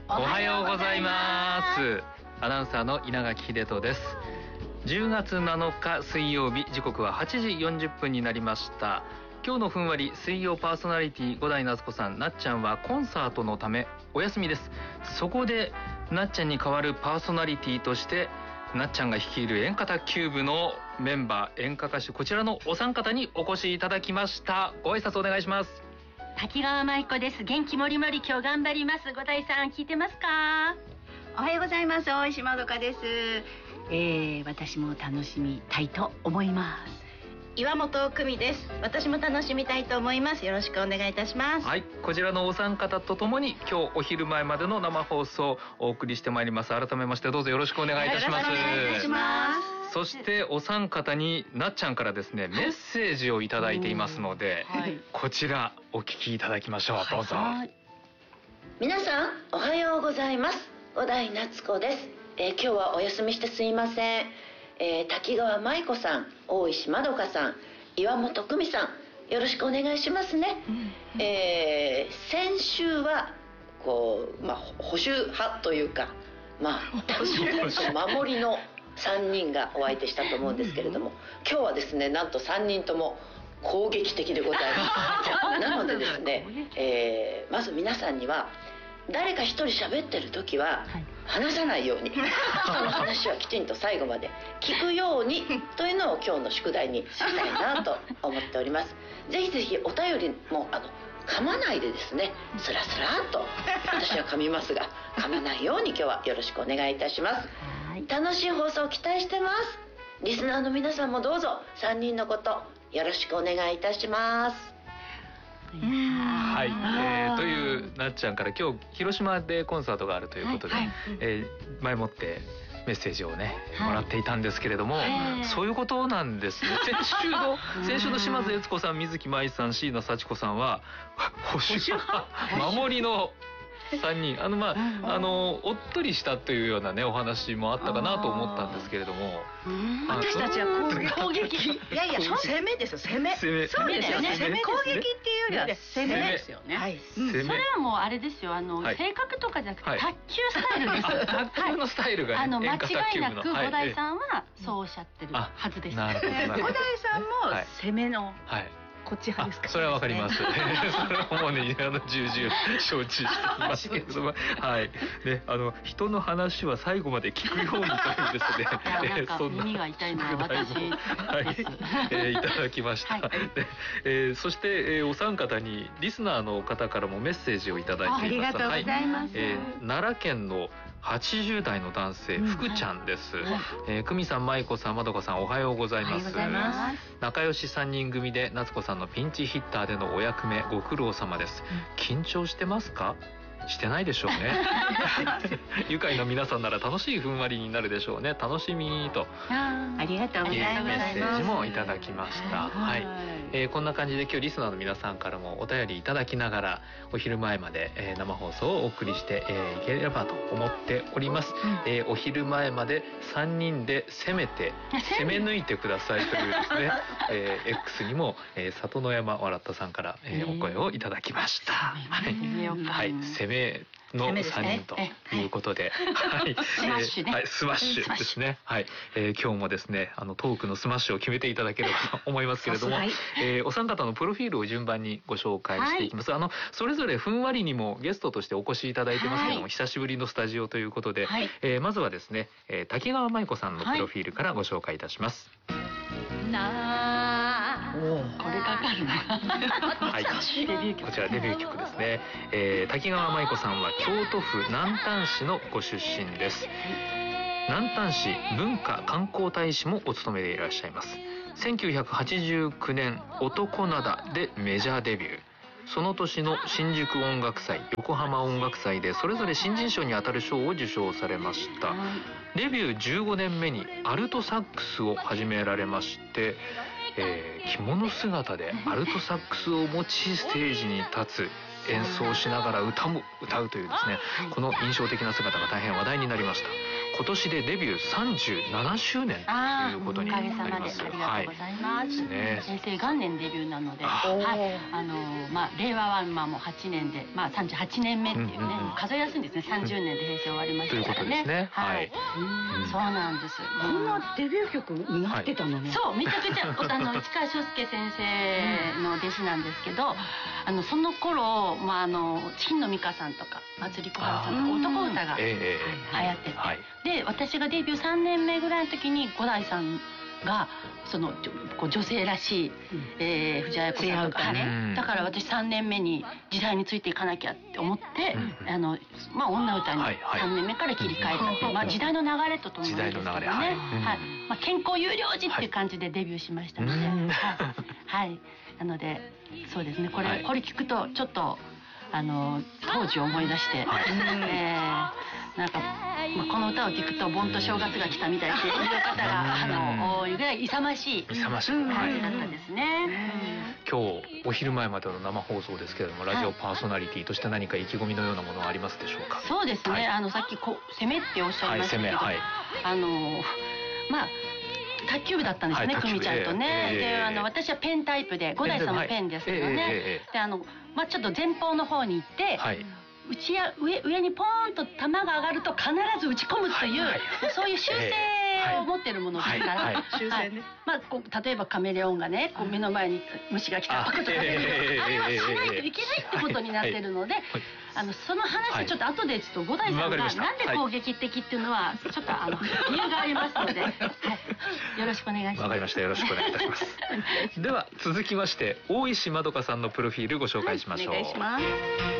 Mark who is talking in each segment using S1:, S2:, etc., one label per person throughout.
S1: おはようございます。アナウンサーの稲垣秀人です。10月7日水曜日、時刻は8時40分になりました。今日のふんわり水曜パーソナリティ五代夏子さん、なっちゃんはコンサートのためお休みです。そこでなっちゃんに代わるパーソナリティとしてなっちゃんが率いる演歌卓球部のメンバー、演歌歌手、こちらのお三方にお越しいただきました。ご挨拶お願いします。
S2: 滝川舞子です。元気もりもり今日頑張ります。五代さん聞いてますか？
S3: おはようございます。大石まどかです。私も楽しみたいと思います。
S4: 岩本久美です。私も楽しみたいと思います。よろしくお願いいたします。
S1: はい、こちらのお三方とともに今日お昼前までの生放送お送りしてまいります。改めましてどうぞよろしくお願いいたします。
S4: よろしくお願いいたします。
S1: そしてお三方になっちゃんからですね、メッセージをいただいていますので、こちらお聞きいただきましょう。どうぞ。
S4: 皆さんおはようございます。五代夏子です。今日はお休みしてすいません。滝川舞子さん、大石まどかさん、岩本久美さん、よろしくお願いしますね。先週はこう、保守派というか、守りの3人がお相手したと思うんですけれども、今日はですね、なんと3人とも攻撃的でございますなのでですね、まず皆さんには誰か一人喋ってる時は話さないように、人の話はきちんと最後まで聞くようにというのを今日の宿題にしたいなと思っております。ぜひぜひお便りも噛まないでですね、スラスラっと、私は噛みますが噛まないように今日はよろしくお願いいたします。楽しい放送を期待してます。リスナーの皆さんもどうぞ3人のことよろしくお願いいたします。
S1: はい、というなっちゃんから今日広島でコンサートがあるということで、前もってメッセージをねもらっていたんですけれども、そういうことなんですね。先週の島津悦子さん、水木舞さん、椎名幸子さんは保守派守りの3人、おっとりしたというようなねお話もあったかなと思ったんですけれども、
S3: 私たちは攻撃いや攻めですよ。攻めそうですよね。攻撃っていうよりは攻めですよね。
S2: それはもうあれですよ、性格とかじゃなくて卓球スタイルです。
S1: 卓球のスタイルが
S2: 間違いなく五代さんはそうおっしゃってるはずです。
S3: 五代さんも攻めのこっち派ですか？
S1: それはわかります。それはもうね、重々承知していますけれども、はい。ね、人の話は最後まで聞くようにというですね。
S2: なんか耳が痛いのは私です。
S1: いただきました。そしてお三方にリスナーの方からもメッセージをいただいています。
S3: ありがとうございます。
S1: 奈良県の80代の男性、福ちゃんです。久美さん、舞子さん、まどかさん、おはようございます。仲良し3人組で夏子さんのピンチヒッターでのお役目ご苦労様です。緊張してますか？してないでしょうね。愉快な皆さんなら楽しいふんわりになるでしょうね。楽しみと
S3: ありがとうございます。
S1: メッセージもいただきました。こんな感じで今日リスナーの皆さんからもお便りいただきながらお昼前まで生放送をお送りしていければと思っております。お昼前まで3人で攻め抜いてくださいというですね、X にも里の山笑ったさんからお声をいただきました。はい、攻めの3人ということで、
S2: スマッシュね。
S1: スマッシュですね。はい、今日もですね、トークのスマッシュを決めていただければと思いますけれども、お三方のプロフィールを順番にご紹介していきます。それぞれふんわりにもゲストとしてお越しいただいてますけれども、久しぶりのスタジオということで、まずはですね、滝川舞子さんのプロフィールからご紹介いたします。
S2: これかかるな。
S1: はい、こちらデビュー曲ですね。滝川舞子さんは京都府南丹市のご出身です。南丹市文化観光大使もお務めでいらっしゃいます。1989年男灘でメジャーデビュー。その年の新宿音楽祭、横浜音楽祭でそれぞれ新人賞にあたる賞を受賞されました。デビュー15年目にアルトサックスを始められまして、着物姿でアルトサックスを持ちステージに立つ、演奏しながら歌うというですね、この印象的な姿が大変話題になりました。 今年でデビュー37周年ということになります。
S2: おかげさまでありがとうございます。
S1: ね、
S2: 平成元年デビューなので、令和はもう8年で、38年目っていうね、数えやすいんですね。30年で平成終わりましたからね。ということですね。はい。そうなんです。
S3: こんなデビュー曲になってたのね。
S2: そう、めちゃくちゃ市川翔介先生の弟子なんですけど、その頃金野美香さんとか松里小春さんとか男歌が流行ってて、で私がデビュー3年目ぐらいの時に五代さんが女性らしい藤あや子さんとかね、だから私3年目に時代についていかなきゃって思って女歌に3年目から切り替えたって、時代の流れとともにですけどね、健康有料児っていう感じでデビューしましたので、はい、なのでそうですね、これ聞くとちょっと当時を思い出して、なんかこの歌を聴くと盆と正月が来たみたいっていう方が多いぐらい勇ましい感じだったですね。
S1: 今日お昼前までの生放送ですけれども、ラジオパーソナリティとして何か意気込みのようなものはありますでしょうか？
S2: そうですね、さっき攻めっておっしゃいましたけど、卓球部だったんですね、久美ちゃんとね。で私はペンタイプで、五代さんもペンですけどね。でちょっと前方の方に行って、上にポーンと球が上がると必ず打ち込むという、そういう習性を持ってるものですから、例えばカメレオンがね、目の前に虫が来たらパクッと食べるしないといけないってことになってるので、その話ちょっと後で五代さんがなんで攻撃的っていうのはちょっと理由がありますので、よろしくお願いします。
S1: わかりました、よろしくお願いいたしますでは続きまして大石まどかさんのプロフィールご紹介しましょう。
S3: お願いします。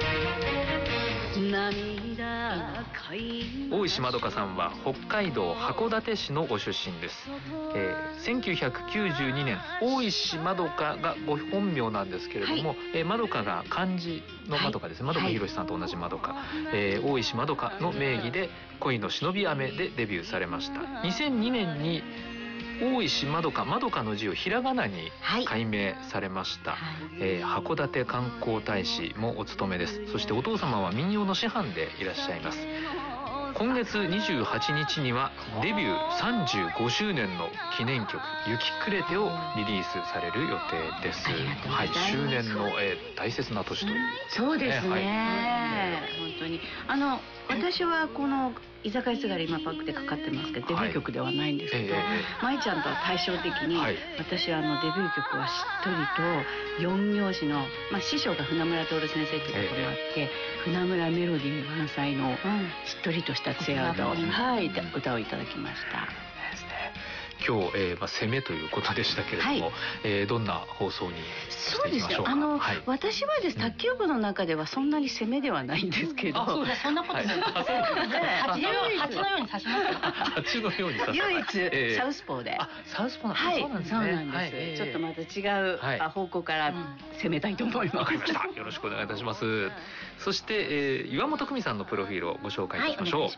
S1: 大石まどかさんは北海道函館市のご出身です。1992年大石まどかがご本名なんですけれども、まどかが漢字のまどかですね、まどかひろしさんと同じまどか、大石まどかの名義で恋の忍び雨でデビューされました。2002年に大石まどか、まどかの字をひらがなに改名されました。函館観光大使もお務めです。そしてお父様は民謡の師範でいらっしゃいます。今月28日にはデビュー35周年の記念曲「雪くれて」をリリースされる予定です。周年の大切な年という。
S3: そうですね、本当に私はこの居酒屋すがり今パックでかかってますけど、デビュー曲ではないんですけど、舞ちゃんとは対照的に、私はデビュー曲はしっとりと4拍子の、師匠が船村徹先生ということもあって、船村メロディー満載のしっとりとした艶歌を、歌をいただきました。
S1: 今日、攻めということでしたけれども、どんな放送にしていきましょうか？
S3: 私はです、卓球部の中ではそんなに攻めではないんですけど、
S2: そんなことない。蜂のように刺しますよ。
S1: 蜂のように刺す。
S3: 唯一サウスポーで。
S1: サウスポーなんですね。
S3: そうなんです。ちょっとまた違う方向から攻めたいと思います。
S1: わかりました。よろしくお願いいたします。そして岩本久美さんのプロフィールをご紹介いたしましょう。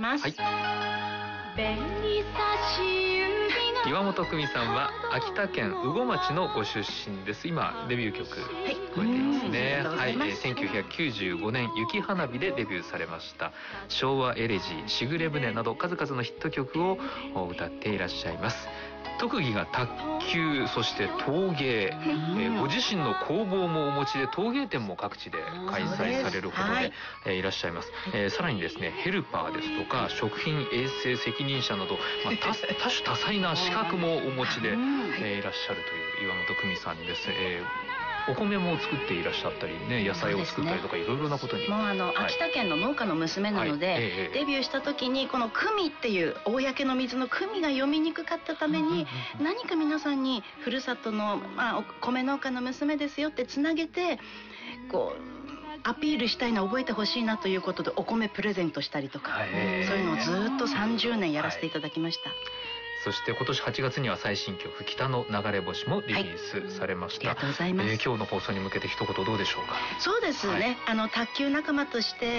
S1: 岩本久美さんは秋田県羽後町のご出身です。今デビュー曲超えていますね。1995年雪花火でデビューされました。昭和エレジー、しぐれ船など数々のヒット曲を歌っていらっしゃいます。特技が卓球、そして陶芸、ご自身の工房もお持ちで陶芸展も各地で開催されるほどで、いらっしゃいます。さらにですね、ヘルパーですとか食品衛生責任者など、多種多彩な資格もお持ちで、いらっしゃるという岩本久美さんです。お米も作っていらっしゃったりね、野菜を作ったりとかいろいろなことに。
S3: もう秋田県の農家の娘なので、デビューした時にこの久美っていう公の水の久美が読みにくかったために、何か皆さんにふるさとの米農家の娘ですよってつなげてこうアピールしたいのを覚えてほしいなということでお米プレゼントしたりとか、そういうのをずっと30年やらせていただきました。
S1: そして今年8月には最新曲「北の流れ星」もリリースされました。
S3: ありがとうございます。
S1: 今日の放送に向けて一言どうでしょうか？
S3: そうですね、卓球仲間として